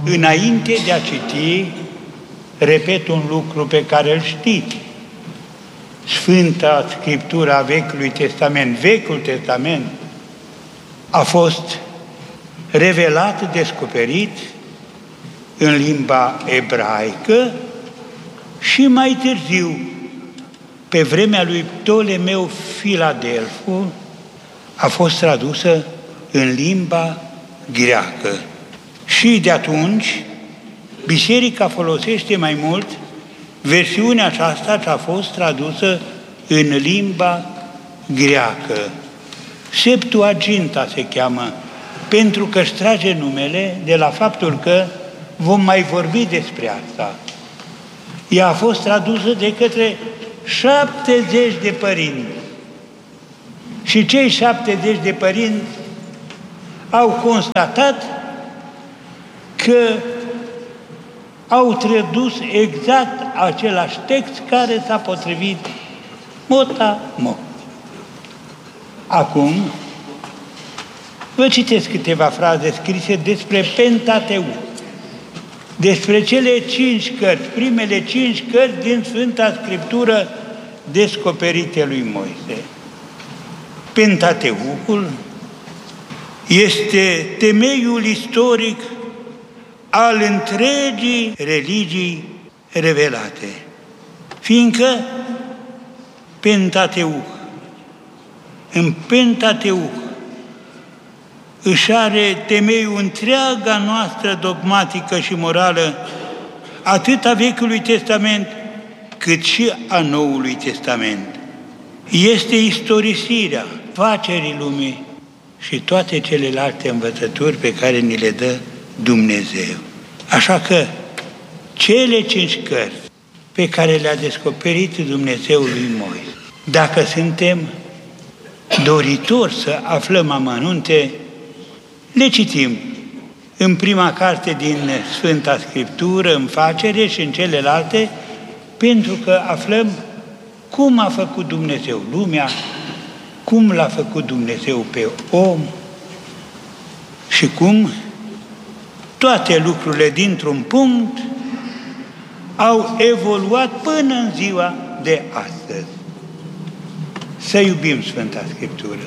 înainte de a citi, repet un lucru pe care îl știți. Sfânta Scriptură a Vechiului Testament, Vechiul Testament, a fost revelat, descoperit în limba ebraică și mai târziu, pe vremea lui Ptolemeu Filadelfu, a fost tradusă în limba greacă. Și de atunci, Biserica folosește mai mult versiunea aceasta ce a fost tradusă în limba greacă. Septuaginta se cheamă, pentru că își trage numele de la faptul că vom mai vorbi despre asta. Ea a fost tradusă de către 70 de părinți. Și cei 70 de părinți au constatat că au tradus exact același text care s-a potrivit mot-a-mot. Acum, vă citesc câteva fraze scrise despre Pentateuch, despre cele 5 cărți, primele 5 cărți din Sfânta Scriptură descoperite lui Moise. Pentateuchul este temeiul istoric al întregii religii revelate, fiindcă în Pentateuch își are temeiul întreaga noastră dogmatică și morală, atât a Vechiului Testament, cât și a Noului Testament. Este istorisirea facerii lumii și toate celelalte învățături pe care ni le dă Dumnezeu. Așa că cele 5 cărți pe care le-a descoperit Dumnezeu lui Moise, dacă suntem doritori să aflăm amănunte, le citim în prima carte din Sfânta Scriptură, în Facere și în celelalte, pentru că aflăm cum a făcut Dumnezeu lumea, cum l-a făcut Dumnezeu pe om și cum toate lucrurile dintr-un punct au evoluat până în ziua de astăzi. Să iubim Sfânta Scriptură.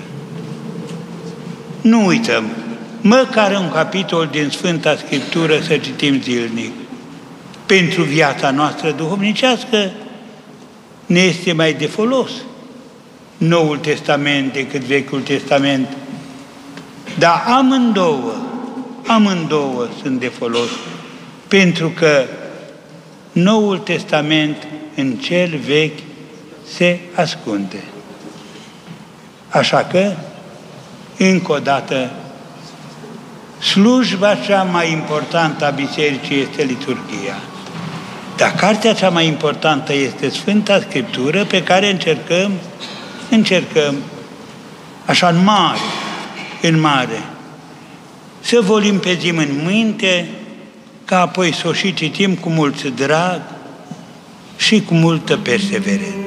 Nu uităm, măcar un capitol din Sfânta Scriptură să citim zilnic. Pentru viața noastră duhovnicească ne este mai de folos Noul Testament decât Vechiul Testament, dar amândouă sunt de folos, pentru că Noul Testament în cel vechi se ascunde. Așa că, încă o dată, slujba cea mai importantă a Bisericii este liturghia. Dar cartea cea mai importantă este Sfânta Scriptură, pe care încercăm așa în mare, să o limpezim în minte, ca apoi să o și citim cu mult drag și cu multă perseverență.